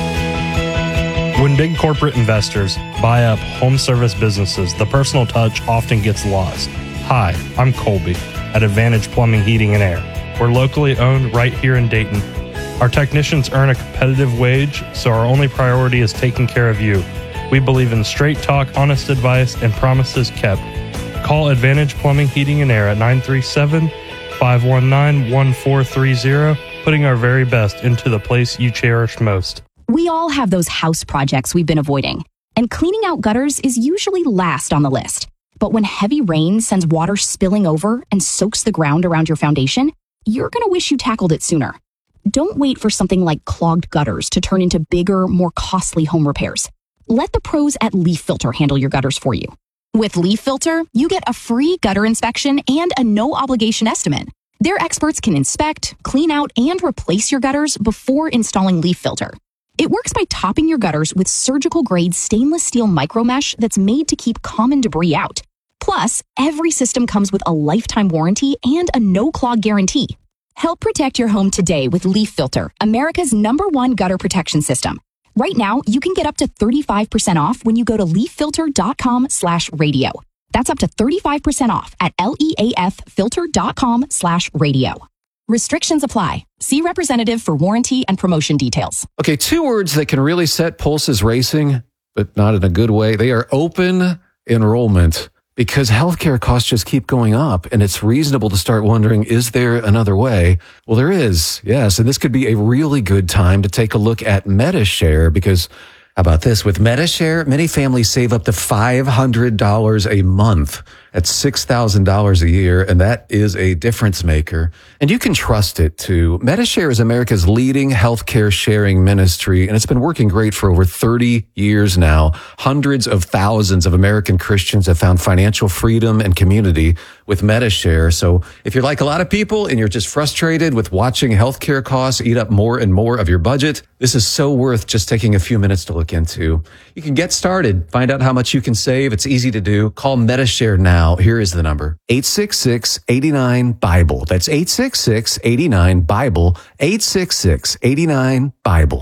When big corporate investors buy up home service businesses, the personal touch often gets lost. Hi, I'm Colby at Advantage Plumbing, Heating, and Air. We're locally owned right here in Dayton. Our technicians earn a competitive wage, so our only priority is taking care of you. We believe in straight talk, honest advice, and promises kept. Call Advantage Plumbing, Heating, and Air at nine three seven, five one nine, one four three zero, putting our very best into the place you cherish most. We all have those house projects we've been avoiding, and cleaning out gutters is usually last on the list. But when heavy rain sends water spilling over and soaks the ground around your foundation, you're going to wish you tackled it sooner. Don't wait for something like clogged gutters to turn into bigger, more costly home repairs. Let the pros at Leaf Filter handle your gutters for you. With Leaf Filter, you get a free gutter inspection and a no-obligation estimate. Their experts can inspect, clean out, and replace your gutters before installing Leaf Filter. It works by topping your gutters with surgical-grade stainless steel micromesh that's made to keep common debris out. Plus, every system comes with a lifetime warranty and a no-clog guarantee. Help protect your home today with Leaf Filter, America's number one gutter protection system. Right now, you can get up to thirty-five percent off when you go to leaffilter.com slash radio. That's up to thirty-five percent off at leaffilter.com slash radio. Restrictions apply. See representative for warranty and promotion details. Okay, two words that can really set pulses racing, but not in a good way. They are open enrollment. Because healthcare costs just keep going up, and it's reasonable to start wondering, is there another way? Well, there is, yes. And this could be a really good time to take a look at Medi-Share, because how about this? With Medi-Share, many families save up to five hundred dollars a month. That's six thousand dollars a year, and that is a difference maker. And you can trust it, too. Medi-Share is America's leading healthcare sharing ministry, and it's been working great for over thirty years now. Hundreds of thousands of American Christians have found financial freedom and community with Medi-Share. So if you're like a lot of people and you're just frustrated with watching healthcare costs eat up more and more of your budget, this is so worth just taking a few minutes to look into. You can get started, find out how much you can save. It's easy to do. Call Medi-Share now. Here is the number, eight six six, eight nine, Bible. That's eight six six, eight nine, Bible, eight six six, eight nine, Bible.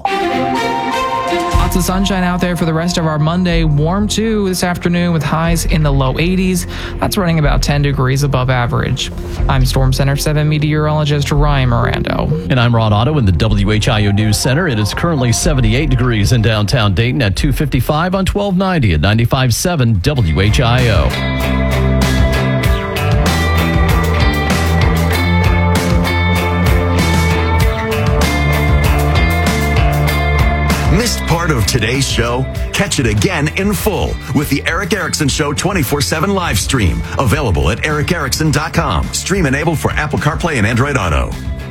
Lots of sunshine out there for the rest of our Monday. Warm too this afternoon with highs in the low eighties. That's running about ten degrees above average. I'm Storm Center seven meteorologist Ryan Mirando. And I'm Ron Otto in the W H I O News Center. It is currently seventy-eight degrees in downtown Dayton at two fifty-five on twelve ninety at ninety-five point seven W H I O. Missed part of today's show? Catch it again in full with the Eric Erickson Show twenty-four seven live stream. Available at eric erickson dot com. Stream enabled for Apple CarPlay and Android Auto.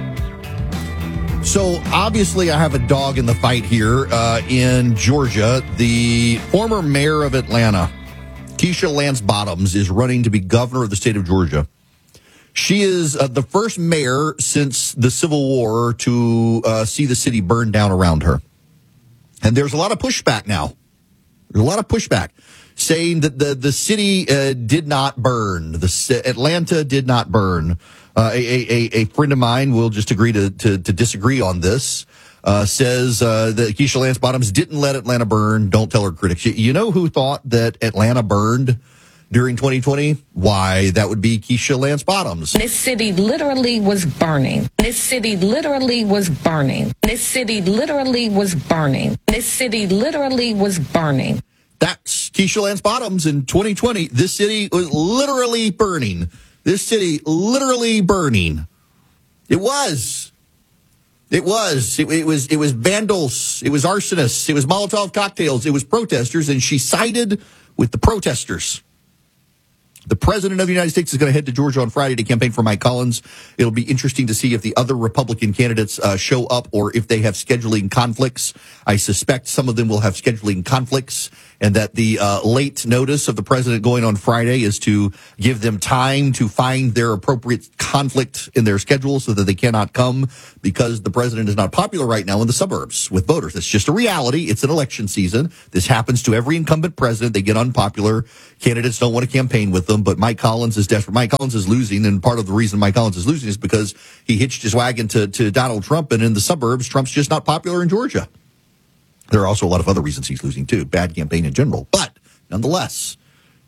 So obviously I have a dog in the fight here uh, in Georgia. The former mayor of Atlanta, Keisha Lance Bottoms, is running to be governor of the state of Georgia. She is uh, the first mayor since the Civil War to uh, see the city burn down around her. And there's a lot of pushback now. There's a lot of pushback saying that the, the city uh, did not burn. The Atlanta did not burn. Uh, a, a, a friend of mine will just agree to, to, to disagree on this. Uh, says uh, that Keisha Lance Bottoms didn't let Atlanta burn. Don't tell her critics. You know who thought that Atlanta burned during twenty twenty? Why, that would be Keisha Lance Bottoms. This city literally was burning. This city literally was burning. This city literally was burning. This city literally was burning. That's Keisha Lance Bottoms in twenty twenty. This city was literally burning. This city literally burning. It was. It was. It, it was. It was vandals. It was arsonists. It was Molotov cocktails. It was protesters, and she sided with the protesters. The president of the United States is going to head to Georgia on Friday to campaign for Mike Collins. It'll be interesting to see if the other Republican candidates uh, show up or if they have scheduling conflicts. I suspect some of them will have scheduling conflicts, and that the uh, late notice of the president going on Friday is to give them time to find their appropriate conflict in their schedule so that they cannot come because the president is not popular right now in the suburbs with voters. It's just a reality. It's an election season. This happens to every incumbent president. They get unpopular. Candidates don't want to campaign with them. But Mike Collins is desperate. Mike Collins is losing, and part of the reason Mike Collins is losing is because he hitched his wagon to, to Donald Trump, and in the suburbs, Trump's just not popular in Georgia. There are also a lot of other reasons he's losing, too. Bad campaign in general. But, nonetheless,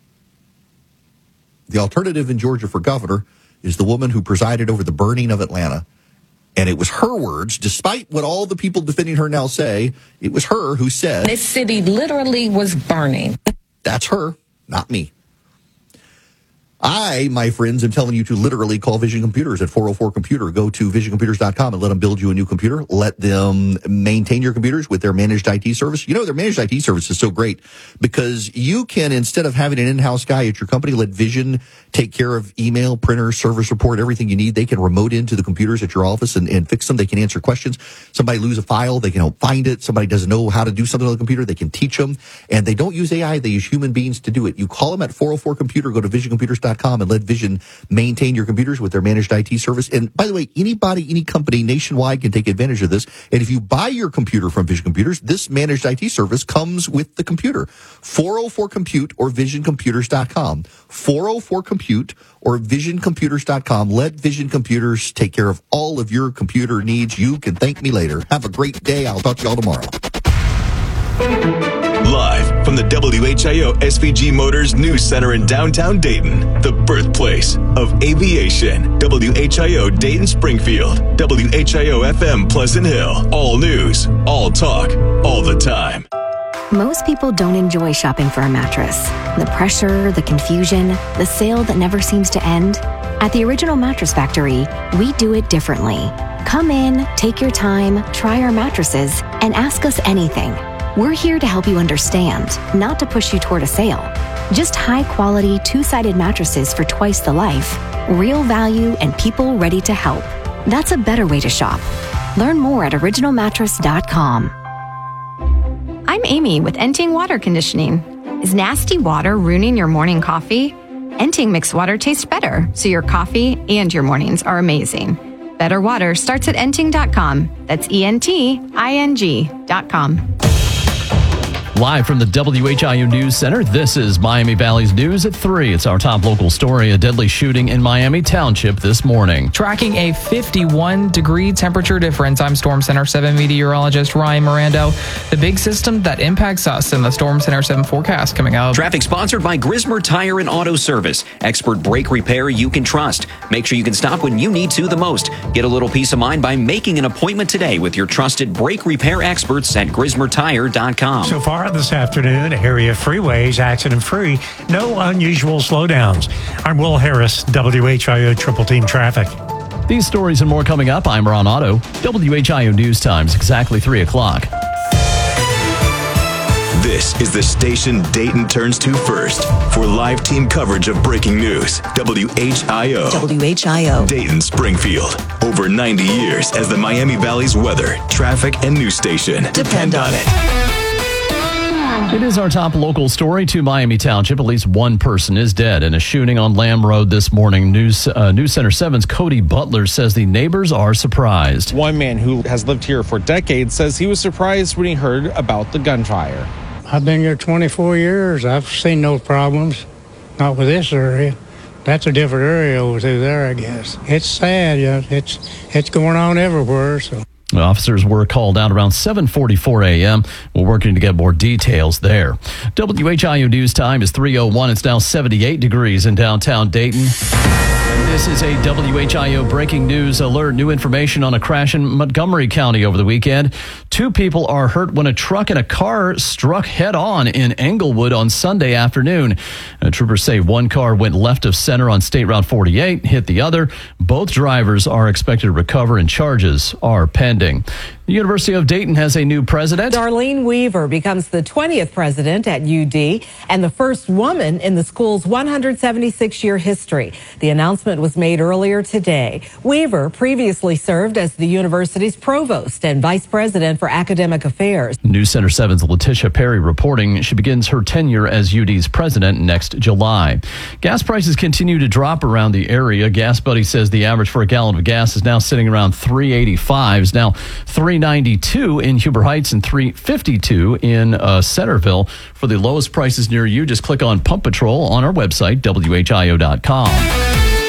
the alternative in Georgia for governor is the woman who presided over the burning of Atlanta. And it was her words, despite what all the people defending her now say, it was her who said, "This city literally was burning." That's her, not me. I, my friends, am telling you to literally call Vision Computers at four oh four computer. Go to vision computers dot com and let them build you a new computer. Let them maintain your computers with their managed I T service. You know, their managed I T service is so great because you can, instead of having an in-house guy at your company, let Vision take care of email, printer, service report, everything you need. They can remote into the computers at your office and, and fix them. They can answer questions. Somebody lose a file, they can help find it. Somebody doesn't know how to do something on the computer, they can teach them. And they don't use A I, they use human beings to do it. You call them at four oh four computer, go to vision computers dot com and let Vision maintain your computers with their managed I T service. And by the way, anybody, any company nationwide can take advantage of this. And if you buy your computer from Vision Computers, this managed I T service comes with the computer. four oh four compute or vision computers dot com. four oh four compute or vision computers dot com. Let Vision Computers take care of all of your computer needs. You can thank me later. Have a great day. I'll talk to you all tomorrow. Live from the W H I O S V G Motors News Center in downtown Dayton, the birthplace of aviation. W H I O Dayton Springfield, W H I O F M Pleasant Hill. All news, all talk, all the time. Most people don't enjoy shopping for a mattress. The pressure, the confusion, the sale that never seems to end. At the Original Mattress Factory, we do it differently. Come in, take your time, try our mattresses, and ask us anything. We're here to help you understand, not to push you toward a sale. Just high-quality, two-sided mattresses for twice the life, real value, and people ready to help. That's a better way to shop. Learn more at original mattress dot com. I'm Amy with Enting Water Conditioning. Is nasty water ruining your morning coffee? Enting mixed water tastes better, so your coffee and your mornings are amazing. Better water starts at enting dot com. That's E N T I N G dot com. Live from the W H I O News Center, this is Miami Valley's News at three. It's our top local story, a deadly shooting in Miami Township this morning. Tracking a fifty-one degree temperature difference, I'm Storm Center seven meteorologist Ryan Mirando. The big system that impacts us in the Storm Center seven forecast coming up. Traffic sponsored by Grismer Tire and Auto Service. Expert brake repair you can trust. Make sure you can stop when you need to the most. Get a little peace of mind by making an appointment today with your trusted brake repair experts at grismer tire dot com. So far this afternoon, area freeways accident-free. No unusual slowdowns. I'm Will Harris, W H I O Triple Team Traffic. These stories and more coming up. I'm Ron Otto. W H I O News Times, exactly three o'clock. This is the station Dayton turns to first for live team coverage of breaking news. W H I O. W H I O. Dayton Springfield. Over ninety years as the Miami Valley's weather, traffic, and news station. Depend on it. It is our top local story to Miami Township. At least one person is dead in a shooting on Lamb Road this morning. News uh, News Center seven's Cody Butler says the neighbors are surprised. One man who has lived here for decades says he was surprised when he heard about the gunfire. I've been here twenty-four years. I've seen no problems. Not with this area. That's a different area over through there, I guess. It's sad. Yeah, it's it's going on everywhere. So. Officers were called out around seven forty-four a.m. We're working to get more details there. W H I O News Time is three oh one. It's now seventy-eight degrees in downtown Dayton. This is a W H I O breaking news alert. New information on a crash in Montgomery County over the weekend. Two people are hurt when a truck and a car struck head on in Englewood on Sunday afternoon. Uh, troopers say one car went left of center on State Route forty-eight, hit the other. Both drivers are expected to recover and charges are pending. The University of Dayton has a new president. Darlene Weaver becomes the twentieth president at U D and the first woman in the school's one hundred seventy-six year history. The announcement was made earlier today. Weaver previously served as the university's provost and vice president for academic affairs. News Center seven's Letitia Perry reporting she begins her tenure as U D's president next July. Gas prices continue to drop around the area. Gas Buddy says the average for a gallon of gas is now sitting around three eighty-five. Is now three ninety-two in Huber Heights and three fifty-two in uh, Centerville. For the lowest prices near you, just click on Pump Patrol on our website, W H I O dot com.